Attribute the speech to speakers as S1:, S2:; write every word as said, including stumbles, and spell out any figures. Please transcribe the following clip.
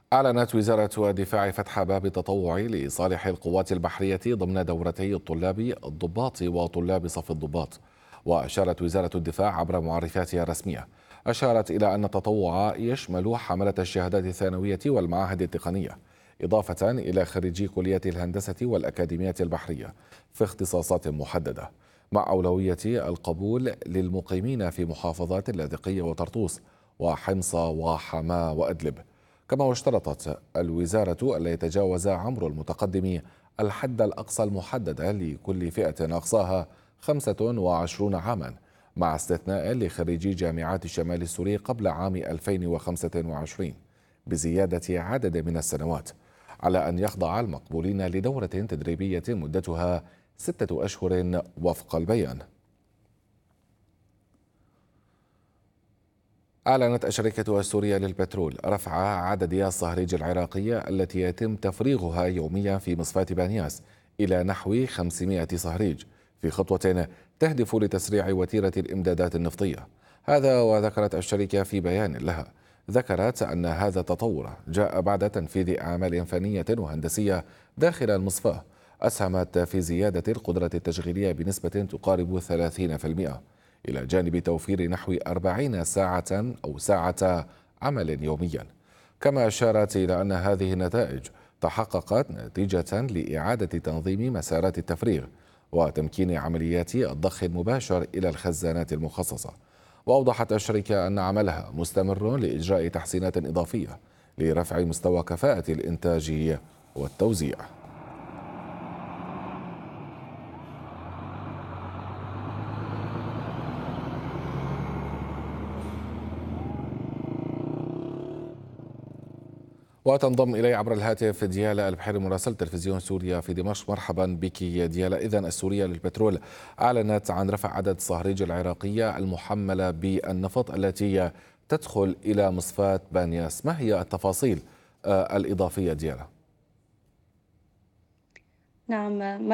S1: أعلنت وزارة الدفاع فتح باب تطوعي لصالح القوات البحرية ضمن دورتي الطلاب الضباط وطلاب صف الضباط. وأشارت وزارة الدفاع عبر معرفاتها الرسمية، أشارت إلى أن التطوع يشمل حملة الشهادات الثانوية والمعاهد التقنية، إضافة إلى خريجي كلية الهندسة والأكاديمية البحرية في اختصاصات محددة، مع أولوية القبول للمقيمين في محافظات اللاذقية وطرطوس وحمص وحماة وأدلب. كما واشترطت الوزارة ألا يتجاوز عمر المتقدم الحد الأقصى المحدد لكل فئة أقصاها خمسة وعشرين عاما، مع استثناء لخريجي جامعات الشمال السوري قبل عام ألفين وخمسة وعشرين بزيادة عدد من السنوات، على أن يخضع المقبولين لدورة تدريبية مدتها ستة أشهر وفق البيان. أعلنت الشركة السورية للبترول رفع عدد الصهريج العراقية التي يتم تفريغها يوميا في مصفاة بانياس إلى نحو خمسمائة صهريج، في خطوة تهدف لتسريع وتيرة الإمدادات النفطية. هذا وذكرت الشركة في بيان لها، ذكرت أن هذا التطور جاء بعد تنفيذ أعمال فنية وهندسية داخل المصفاة أسهمت في زيادة القدرة التشغيلية بنسبة تقارب ثلاثين بالمئة، إلى جانب توفير نحو أربعين ساعة أو ساعة عمل يوميا. كما أشارت إلى أن هذه النتائج تحققت نتيجة لإعادة تنظيم مسارات التفريغ وتمكين عمليات الضخ المباشر إلى الخزانات المخصصة. وأوضحت الشركة أن عملها مستمر لإجراء تحسينات إضافية لرفع مستوى كفاءة الإنتاج والتوزيع. وتنضم إلي عبر الهاتف ديالا البحيري مراسل تلفزيون سوريا في دمشق. مرحبا بك يا ديالا. إذن السورية للبترول أعلنت عن رفع عدد الصهريج العراقية المحملة بالنفط التي تدخل إلى مصفاة بانياس. ما هي التفاصيل آه، الإضافية ديالا؟
S2: نعم.